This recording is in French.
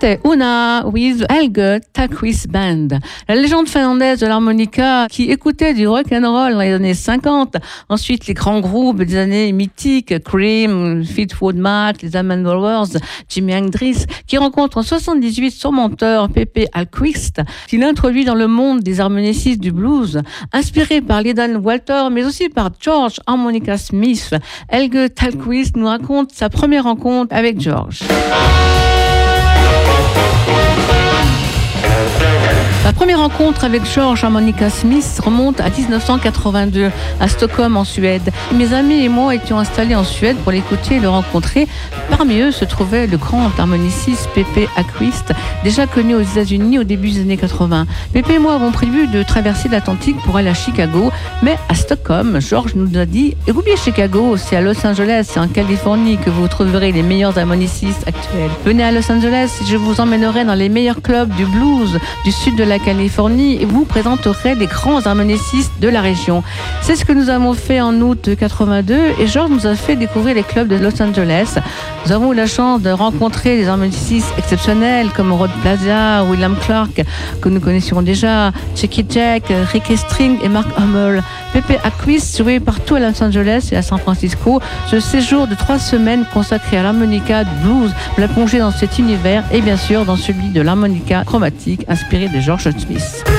C'était Una with Helge Tallquist Band, la légende finlandaise de l'harmonica qui écoutait du rock and roll dans les années 50. Ensuite, les grands groupes des années mythiques, Cream, Fleetwood Mac, les Allman Brothers, Jimi Hendrix, qui rencontrent en 78 son mentor, Pepe Alquist, qui l'introduit dans le monde des harmonicistes du blues. Inspiré par Lyndon Walter, mais aussi par George Harmonica Smith, Helge Tallquist nous raconte sa première rencontre avec George. La première rencontre avec George Harmonica Smith remonte à 1982 à Stockholm en Suède. Mes amis et moi étions installés en Suède pour l'écouter et le rencontrer. Parmi eux se trouvait le grand harmoniciste Pepe Alquist, déjà connu aux États-Unis au début des années 80. Pepe et moi avons prévu de traverser l'Atlantique pour aller à Chicago, mais à Stockholm, George nous a dit « Oubliez Chicago, c'est à Los Angeles, c'est en Californie que vous trouverez les meilleurs harmonicistes actuels. Venez à Los Angeles et je vous emmènerai dans les meilleurs clubs du blues du sud de la Californie et vous présenterai les grands harmonicistes de la région. » C'est ce que nous avons fait en août 82 et George nous a fait découvrir les clubs de Los Angeles. Nous avons eu la chance de rencontrer des harmonicistes exceptionnels comme Rod Plaza, William Clark, que nous connaissions déjà, Checky Jack, Ricky String et Mark Hummel. Pepe Alquist jouait partout à Los Angeles et à San Francisco. Ce séjour de 3 semaines consacré à l'harmonica du blues l'a plongé dans cet univers et bien sûr dans celui de l'harmonica chromatique inspiré de George Smith.